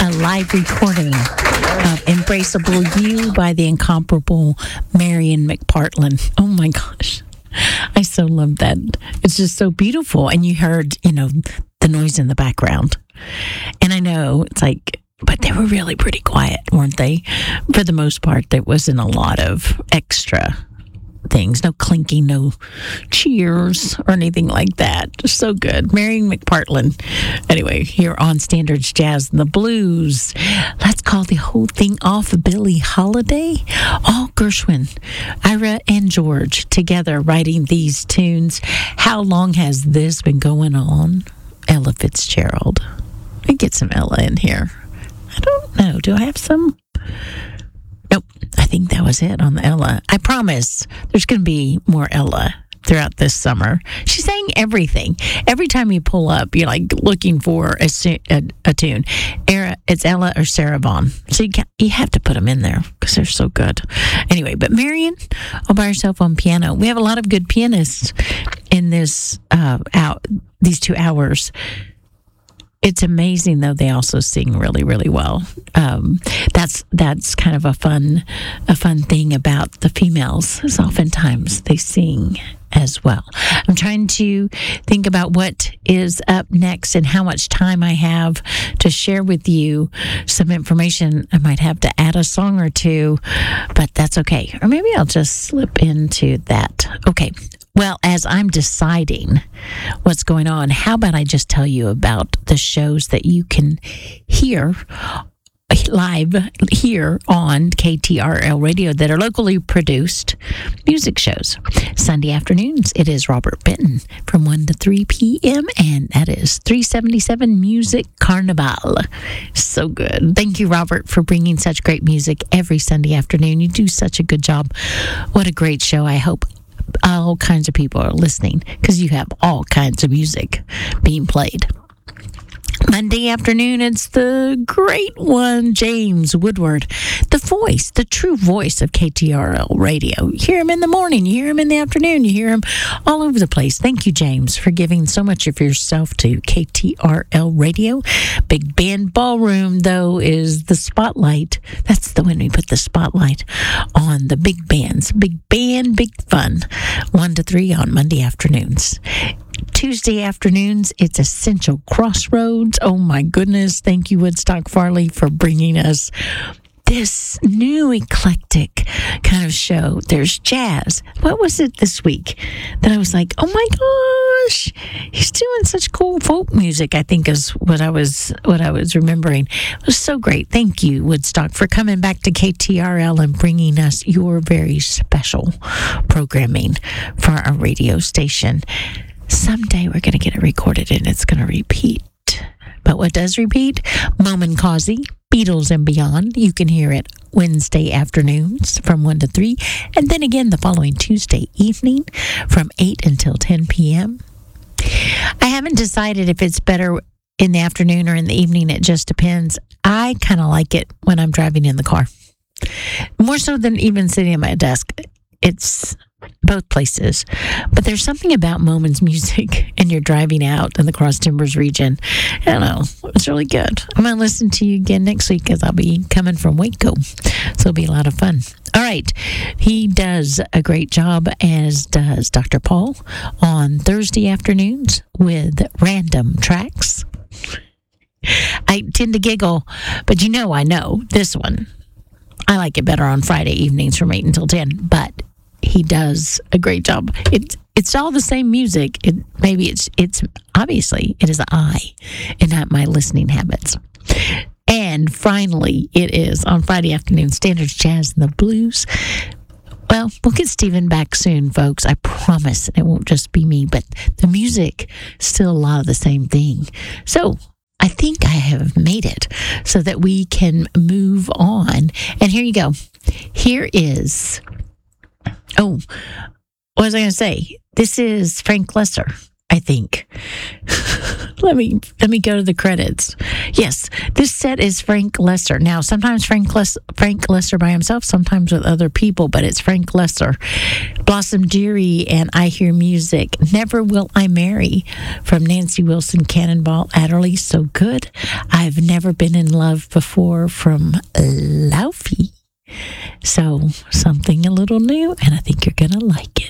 a live recording of Embraceable You by the incomparable Marian McPartland. Oh my gosh. I so love that. It's just so beautiful. And you heard, the noise in the background. And I know it's like, but they were really pretty quiet, weren't they? For the most part, there wasn't a lot of extra things, no clinking, no cheers or anything like that. Just so good. Marian McPartland. Anyway, here on Standards Jazz and the Blues, let's call the whole thing off Billie Holiday. All Gershwin, Ira and George together writing these tunes. How long has this been going on? Ella Fitzgerald. Let me get some Ella in here. I don't know. Do I have some? Nope. I think that was it on the Ella. I promise there's going to be more Ella throughout this summer. She sang everything. Every time you pull up, you're like looking for a tune. It's Ella or Sarah Vaughan. So you have to put them in there because they're so good. Anyway, but Marian, all by herself on piano. We have a lot of good pianists in this these 2 hours. It's amazing, though. They also sing really, really well. That's kind of a fun thing about the females. Is oftentimes they sing as well. I'm trying to think about what is up next and how much time I have to share with you some information. I might have to add a song or two, but that's okay. Or maybe I'll just slip into that. Okay. Well, as I'm deciding what's going on, how about I just tell you about the shows that you can hear live here on KTRL Radio that are locally produced music shows. Sunday afternoons, it is Robert Benton from 1 to 3 p.m., and that is 377 Music Carnival. So good. Thank you, Robert, for bringing such great music every Sunday afternoon. You do such a good job. What a great show. I hope all kinds of people are listening because you have all kinds of music being played. Monday afternoon, it's the great one, James Woodward, the voice, the true voice of KTRL Radio. You hear him in the morning, you hear him in the afternoon, you hear him all over the place. Thank you, James, for giving so much of yourself to KTRL Radio. Big Band Ballroom, though, is the spotlight. That's the when we put the spotlight on the big bands. Big band, big fun. 1 to 3 on Monday afternoons. Tuesday afternoons, it's Essential Crossroads. Oh my goodness. Thank you, Woodstock Farley, for bringing us this new eclectic kind of show. There's jazz. What was it this week that I was like, oh my gosh, he's doing such cool folk music, I think is what I was remembering. It was so great. Thank you, Woodstock, for coming back to KTRL and bringing us your very special programming for our radio station. Someday we're going to get it recorded and it's going to repeat. But what does repeat? Momen Causey, Beatles and Beyond. You can hear it Wednesday afternoons from 1 to 3. And then again the following Tuesday evening from 8 until 10 p.m. I haven't decided if it's better in the afternoon or in the evening. It just depends. I kind of like it when I'm driving in the car. More so than even sitting at my desk. It's both places. But there's something about Momen's music and you're driving out in the Cross Timbers region. I don't know. It's really good. I'm going to listen to you again next week because I'll be coming from Waco. So it'll be a lot of fun. All right. He does a great job, as does Dr. Paul, on Thursday afternoons with random tracks. I tend to giggle, but I know this one. I like it better on Friday evenings from 8 until 10, but he does a great job. It's all the same music. It's obviously it is I and not my listening habits. And finally, it is on Friday afternoon, Standards Jazz and the Blues. Well, we'll get Stephen back soon, folks. I promise it won't just be me, but the music still a lot of the same thing. So I think I have made it so that we can move on. And here you go. Here is... Oh, what was I going to say? This is Frank Lesser. I think. Let me go to the credits. Yes, this set is Frank Lesser. Now, sometimes Frank Lesser by himself, sometimes with other people, but it's Frank Lesser. Blossom Dearie and I Hear Music. Never Will I Marry from Nancy Wilson Cannonball Adderley. So good. I've Never Been in Love Before from Laufey. So something a little new, and I think you're going to like it.